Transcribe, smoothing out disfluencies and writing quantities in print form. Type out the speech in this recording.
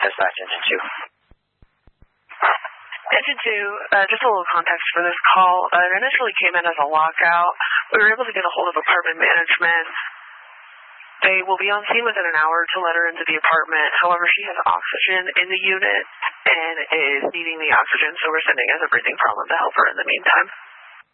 Dispatch Engine 2. Engine 2, just a little context for this call. It initially came in as a lockout. We were able to get a hold of apartment management. They will be on scene within an hour to let her into the apartment. However, she has oxygen in the unit and is needing the oxygen, so we're sending as a breathing problem to help her in the meantime.